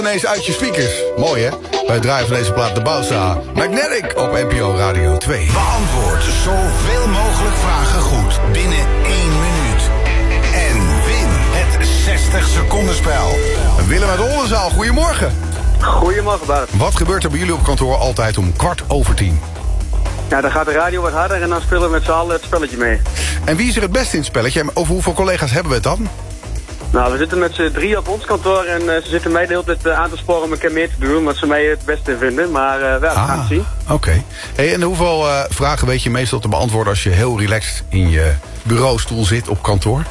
Ineens uit je speakers. Mooi, hè? Wij draaien van deze plaat de Bouwstra. Magnetic op NPO Radio 2. Beantwoord zoveel mogelijk vragen goed binnen 1 minuut. En win het 60 seconden spel. Willem uit Oldenzaal, goedemorgen. Goedemorgen, Bart. Wat gebeurt er bij jullie op kantoor altijd om 10:15? Ja, dan gaat de radio wat harder en dan spelen we met z'n allen het spelletje mee. En wie is er het beste in het spelletje? En over hoeveel collega's hebben we het dan? Nou, we zitten met z'n 3 op ons kantoor en ze zitten mij de hele tijd aan te sporen om een keer meer te doen, wat ze mij het beste vinden. Maar we gaan het zien. Oké. Hey, en hoeveel vragen weet je meestal te beantwoorden als je heel relaxed in je bureaustoel zit op kantoor?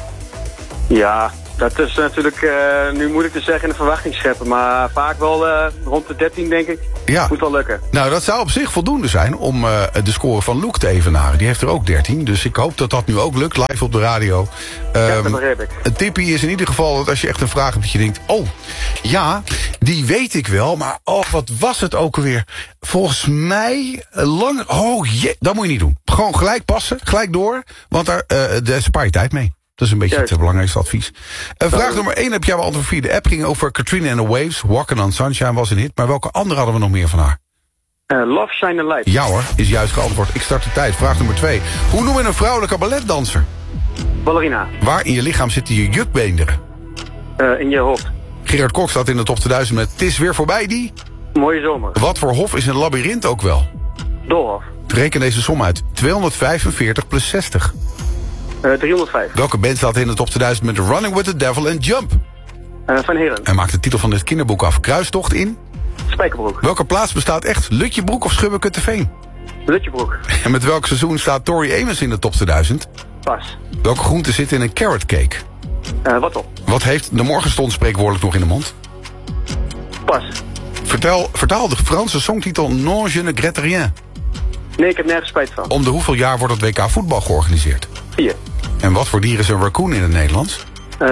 Ja, dat is natuurlijk nu moeilijk te zeggen in de verwachting scheppen, maar vaak wel rond de 13 denk ik. Ja. Moet wel lukken. Nou, dat zou op zich voldoende zijn om de score van Loek te evenaren. Die heeft er ook 13, dus ik hoop dat dat nu ook lukt, live op de radio. Ja, dat begrijp ik. Een tippie is in ieder geval dat als je echt een vraag hebt dat je denkt... oh, ja, die weet ik wel, maar oh, wat was het ook alweer? Volgens mij lang... oh, dat moet je niet doen. Gewoon gelijk passen, gelijk door, want daar spaar je tijd mee. Dat is een beetje het belangrijkste advies. Vraag nummer 1 heb jij beantwoord via de app. Ging over Katrina and the Waves. Walking on Sunshine was een hit. Maar welke andere hadden we nog meer van haar? Love, Shine a Light. Ja hoor, is juist geantwoord. Ik start de tijd. Vraag nummer 2. Hoe noem je een vrouwelijke balletdanser? Ballerina. Waar in je lichaam zitten je jukbeenderen? In je hoofd. Gerard Kok staat in de top 2000 met Het is weer voorbij die. Mooie zomer. Wat voor hof is een labyrint ook wel? Doolhof. Reken deze som uit. 245 plus 60. 305. Welke band staat in de top 2000 met Running with the Devil and Jump? Van Heren. En maakt de titel van dit kinderboek af. Kruistocht in? Spijkerbroek. Welke plaats bestaat echt? Lutjebroek of Schubbekutteveen? Lutjebroek. En met welk seizoen staat Tori Amos in de top 2000? Pas. Welke groente zit in een carrot cake? Wat Wat heeft de morgenstond spreekwoordelijk nog in de mond? Pas. Vertaal de Franse songtitel Non je ne regrette rien. Nee, ik heb nergens spijt van. Om de hoeveel jaar wordt het WK voetbal georganiseerd? 4. En wat voor dier is een raccoon in het Nederlands?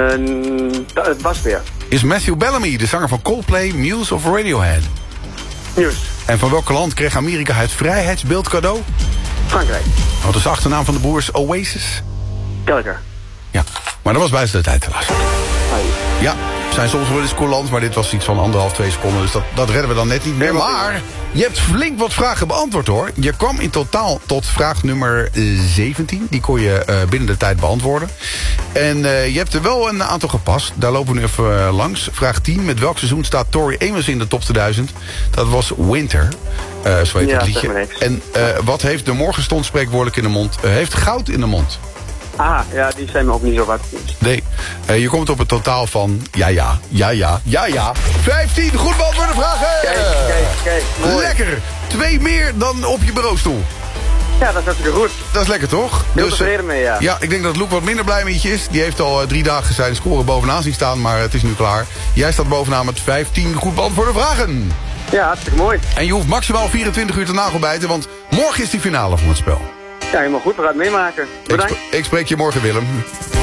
Het wasbeer. Is Matthew Bellamy de zanger van Coldplay, Muse of Radiohead? Nieuws. En van welk land kreeg Amerika het vrijheidsbeeld cadeau? Frankrijk. Wat is de achternaam van de broers Oasis? Kelker. Ja, maar dat was buiten de tijd helaas. Ja, zijn soms wel eens coulant, maar dit was iets van 1,5-2 seconden. Dus dat redden we dan net niet meer. Maar je hebt flink wat vragen beantwoord hoor. Je kwam in totaal tot vraag nummer 17. Die kon je binnen de tijd beantwoorden. En je hebt er wel een aantal gepast. Daar lopen we nu even langs. Vraag 10. Met welk seizoen staat Tori Amos in de top 2000? Dat was Winter. Zo heet het liedje. En wat heeft de morgenstond spreekwoordelijk in de mond? Heeft goud in de mond. Ah, ja, die zijn me ook niet zo wat. Nee, je komt op een totaal van... Ja. 15 goed beantwoorde vragen! Kijk. Mooi. Lekker! 2 meer dan op je bureaustoel. Ja, dat is hartstikke goed. Dat is lekker, toch? Heel tevreden mee, ja. Ja, ik denk dat Loek wat minder blij met je is. Die heeft al 3 dagen zijn score bovenaan zien staan, maar het is nu klaar. Jij staat bovenaan met 15 goed beantwoorde vragen. Ja, hartstikke mooi. En je hoeft maximaal 24 uur te nagelbijten, want morgen is die finale van het spel. Ja, helemaal goed. We gaan het meemaken. Bedankt. Ik spreek je morgen, Willem.